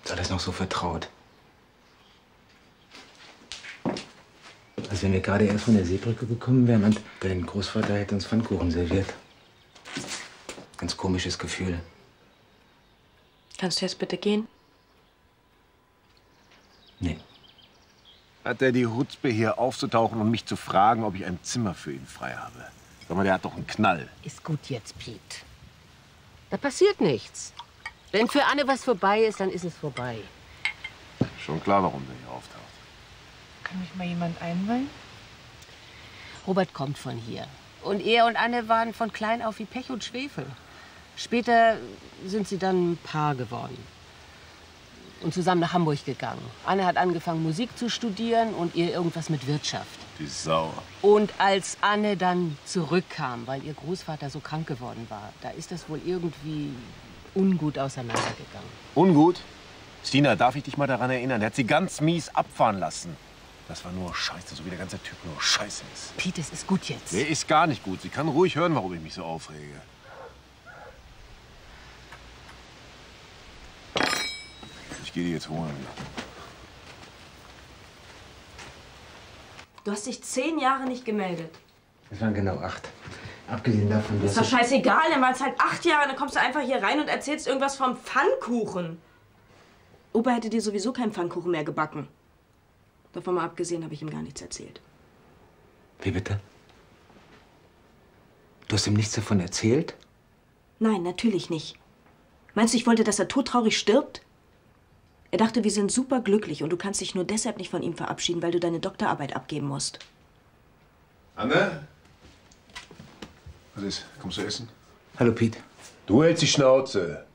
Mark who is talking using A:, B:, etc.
A: Ist alles noch so vertraut. Als wenn wir gerade erst von der Seebrücke gekommen wären und dein Großvater hätte uns Pfannkuchen serviert. Ganz komisches Gefühl.
B: Kannst du jetzt bitte gehen?
A: Nee.
C: Hat er die Hutzpe, hier aufzutauchen und mich zu fragen, ob ich ein Zimmer für ihn frei habe? Sag mal, der hat doch einen Knall.
D: Ist gut jetzt, Piet. Da passiert nichts. Wenn für Anne was vorbei ist, dann ist es vorbei.
C: Schon klar, warum der hier auftaucht.
B: Kann mich mal jemand einweihen?
D: Robert kommt von hier. Und er und Anne waren von klein auf wie Pech und Schwefel. Später sind sie dann ein Paar geworden. Und zusammen nach Hamburg gegangen. Anne hat angefangen, Musik zu studieren und ihr irgendwas mit Wirtschaft.
C: Die Sau.
D: Und als Anne dann zurückkam, weil ihr Großvater so krank geworden war, da ist das wohl irgendwie ungut auseinandergegangen.
C: Ungut? Stina, darf ich dich mal daran erinnern? Der hat sie ganz mies abfahren lassen. Das war nur Scheiße, so wie der ganze Typ nur Scheiße ist.
D: Piet, es ist gut jetzt.
C: Der ist gar nicht gut. Sie kann ruhig hören, warum ich mich so aufrege. Ich gehe die jetzt holen.
B: Du hast dich 10 Jahre nicht gemeldet.
A: Es waren genau 8. Abgesehen davon,
B: Ist doch scheißegal, dann waren es halt 8 Jahre, dann kommst du einfach hier rein und erzählst irgendwas vom Pfannkuchen. Opa hätte dir sowieso keinen Pfannkuchen mehr gebacken. Davon mal abgesehen habe ich ihm gar nichts erzählt.
A: Wie bitte? Du hast ihm nichts davon erzählt?
B: Nein, natürlich nicht. Meinst du, ich wollte, dass er todtraurig stirbt? Er dachte, wir sind super glücklich und du kannst dich nur deshalb nicht von ihm verabschieden, weil du deine Doktorarbeit abgeben musst.
C: Anne? Was ist? Kommst du essen?
A: Hallo, Piet.
C: Du hältst die Schnauze.